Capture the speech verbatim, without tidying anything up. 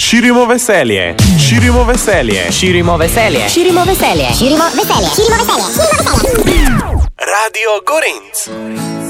Širimo veselje, širimo veselje, Širimo veselje. Širimo veselje. Širimo veselje. Širimo veselje. Širimo veselje. Radio Gorenc.